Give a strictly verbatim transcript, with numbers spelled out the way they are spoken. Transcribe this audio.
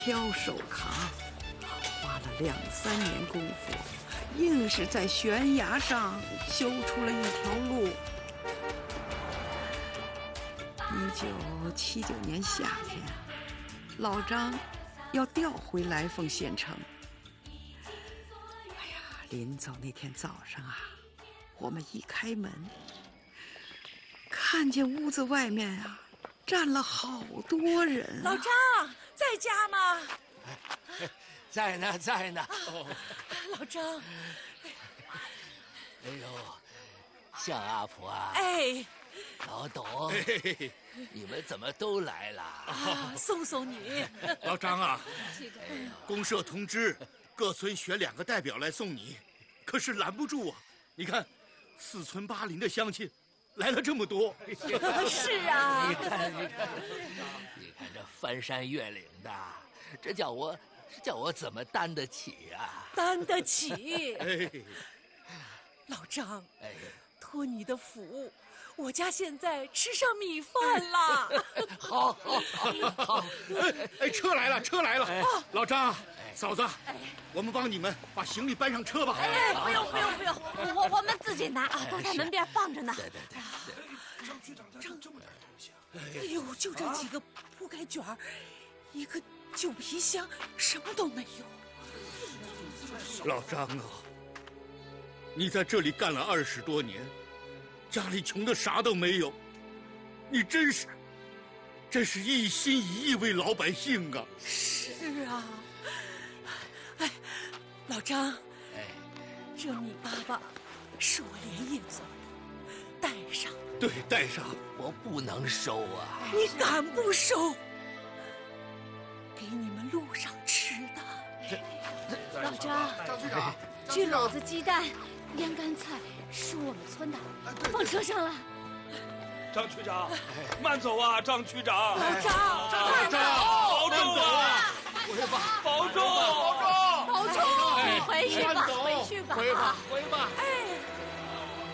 挑手扛，花了两三年功夫，硬是在悬崖上修出了一条路。一九七九年夏天，老张要调回来凤县城。哎呀，临走那天早上啊，我们一开门，看见屋子外面啊站了好多人、啊。 老张在家吗？ 在呢，在呢。 哦、老张， 哎呦，向阿婆啊！ 哎， 老董，哎、你们怎么都来了？ 啊，送送你。 老张啊，公社通知各村选两个代表来送你，可是拦不住啊！你看，四村八邻的乡亲来了这么多。 是啊， 你看，你看，你看这翻山越岭的，这叫我，这叫我怎么担得起啊？ 担得起。 哎， 老张， 哎， 托你的福，我家现在吃上米饭了。 好，好，好，好。 哎哎，车来了，车来了！哎、老张，嫂子，哎、我们帮你们把行李搬上车吧。 哎，不用，不用，不用，我我们自己拿啊，都在门边放着呢。 对对对。 张局长张这么点东西啊！ 哎呦，就这几个铺盖卷儿，一个旧皮箱，什么都没有。 老张啊，你在这里干了二十多年，家里穷的啥都没有，你真是，真是一心一意为老百姓啊！ 是啊，哎，老张， 哎， 这米粑粑是我连夜做的，带上。 对，带上。 我不能收啊！ 你敢不收？给你们路上吃的。 老张， 张局长， 这篓子鸡蛋、腌干菜是我们村的，放车上了。 张区长，慢走啊，张区长。 老张， 张区长，保重啊！ 回吧， 保重， 保重，保重，回去吧，回去吧， 回吧，回吧。 哎。